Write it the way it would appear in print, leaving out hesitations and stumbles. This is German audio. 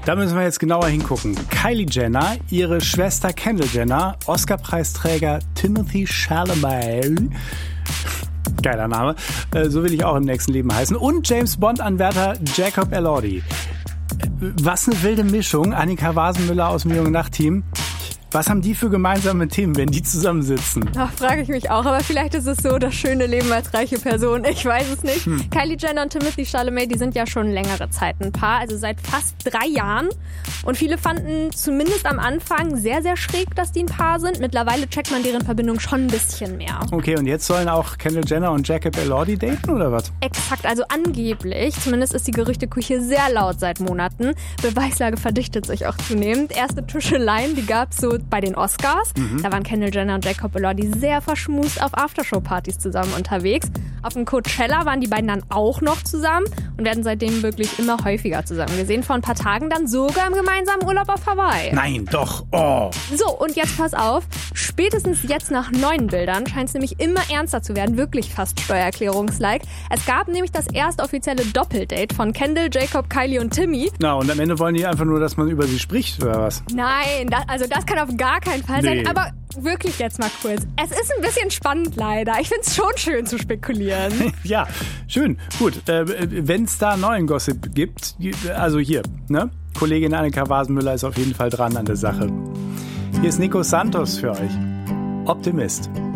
Da müssen wir jetzt genauer hingucken. Kylie Jenner, ihre Schwester Kendall Jenner, Oscar-Preisträger Timothée Chalamet, geiler Name, so will ich auch im nächsten Leben heißen, und James-Bond-Anwärter Jacob Elordi. Was eine wilde Mischung. Annika Wasenmüller aus dem Junge Nacht-Team. Was haben die für gemeinsame Themen, wenn die zusammensitzen? Ach, frage ich mich auch. Aber vielleicht ist es so das schöne Leben als reiche Person. Ich weiß es nicht. Kylie Jenner und Timothée Chalamet, die sind ja schon längere Zeit ein Paar. Also seit fast 3 Jahren. Und viele fanden zumindest am Anfang sehr, sehr schräg, dass die ein Paar sind. Mittlerweile checkt man deren Verbindung schon ein bisschen mehr. Okay, und jetzt sollen auch Kendall Jenner und Jacob Elordi daten, oder was? Exakt, also angeblich. Zumindest ist die Gerüchteküche sehr laut seit Monaten. Beweislage verdichtet sich auch zunehmend. Erste Tuscheleien, die gab es so bei den Oscars. Da waren Kendall Jenner und Jacob Elordi sehr verschmust auf Aftershow-Partys zusammen unterwegs. Auf dem Coachella waren die beiden dann auch noch zusammen und werden seitdem wirklich immer häufiger zusammen gesehen. Vor ein paar Tagen dann sogar im gemeinsamen Urlaub auf Hawaii. Nein, doch. Oh. So, und jetzt pass auf. Spätestens jetzt nach neuen Bildern scheint es nämlich immer ernster zu werden. Wirklich fast Steuererklärungslike. Es gab nämlich das erste offizielle Doppeldate von Kendall, Jacob, Kylie und Timmy. Na, und am Ende wollen die einfach nur, dass man über sie spricht, oder was? Nein, das kann auf gar keinen Fall sein. Aber wirklich jetzt mal kurz. Es ist ein bisschen spannend leider. Ich finde es schon schön zu spekulieren. Ja, schön. Gut, wenn es da neuen Gossip gibt, also hier, ne? Kollegin Annika Wasenmüller ist auf jeden Fall dran an der Sache. Hier ist Nico Santos für euch. Optimist.